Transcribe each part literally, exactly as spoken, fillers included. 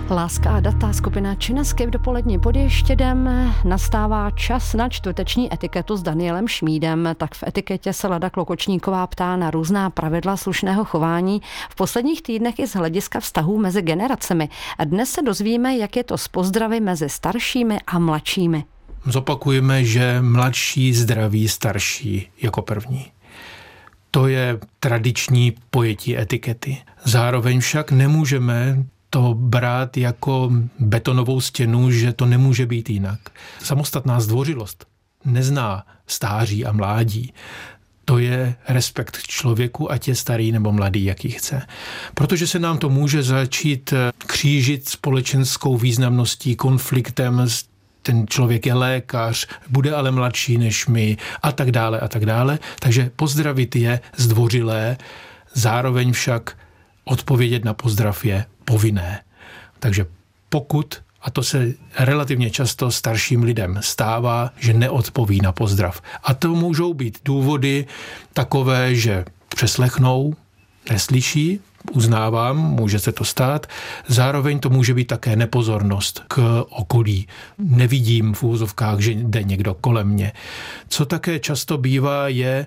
Láska a data, skupina Činesky v dopolední pod Ještědem. Nastává čas na čtvrteční etiketu s Danielem Šmídem. Tak v etiketě se Lada Klokočníková ptá na různá pravidla slušného chování v posledních týdnech i z hlediska vztahů mezi generacemi. A dnes se dozvíme, jak je to s pozdravy mezi staršími a mladšími. Zopakujeme, že mladší zdraví starší jako první. To je tradiční pojetí etikety. Zároveň však nemůžeme to brát jako betonovou stěnu, že to nemůže být jinak. Samostatná zdvořilost nezná stáří a mládí. To je respekt k člověku, ať je starý nebo mladý, jaký chce. Protože se nám to může začít křížit společenskou významností, konfliktem, ten člověk je lékař, bude ale mladší než my a tak dále a tak dále. Takže pozdravit je zdvořilé, zároveň však odpovědět na pozdrav je povinné. Takže pokud, a to se relativně často starším lidem stává, že neodpoví na pozdrav. A to můžou být důvody takové, že přeslechnou, neslyší, uznávám, může se to stát. Zároveň to může být také nepozornost k okolí. Nevidím v úvozovkách, že jde někdo kolem mě. Co také často bývá je,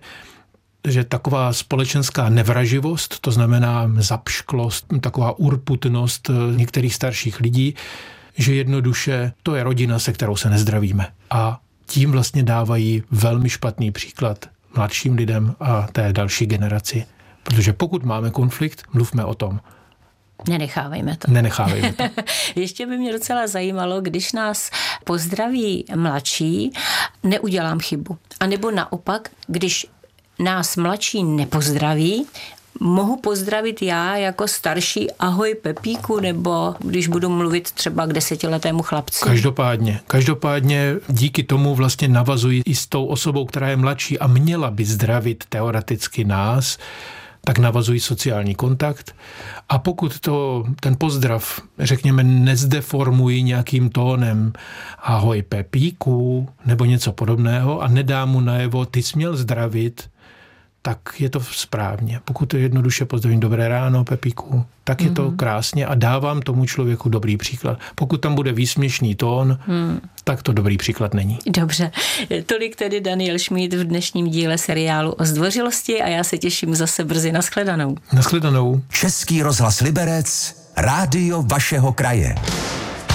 že taková společenská nevraživost, to znamená zapšklost, taková urputnost některých starších lidí, že jednoduše to je rodina, se kterou se nezdravíme. A tím vlastně dávají velmi špatný příklad mladším lidem a té další generaci. Protože pokud máme konflikt, mluvme o tom. Nenechávejme to. Nenechávejme to. Ještě by mě docela zajímalo, když nás pozdraví mladší, neudělám chybu. A nebo naopak, když nás mladší nepozdraví, mohu pozdravit já jako starší ahoj Pepíku, nebo když budu mluvit třeba k desetiletému chlapci? Každopádně. Každopádně díky tomu vlastně navazují i s tou osobou, která je mladší a měla by zdravit teoreticky nás, tak navazují sociální kontakt. A pokud to, ten pozdrav, řekněme, nezdeformují nějakým tónem ahoj Pepíku nebo něco podobného a nedá mu najevo, ty jsi měl zdravit, tak je to správně. Pokud to jednoduše pozdravím dobré ráno, Pepíku, tak je to krásně a dávám tomu člověku dobrý příklad. Pokud tam bude výsměšný tón, hmm. tak to dobrý příklad není. Dobře. Tolik tedy Daniel Šmíd v dnešním díle seriálu o zdvořilosti a já se těším zase brzy. Nashledanou. Nashledanou. Český rozhlas Liberec, rádio vašeho kraje.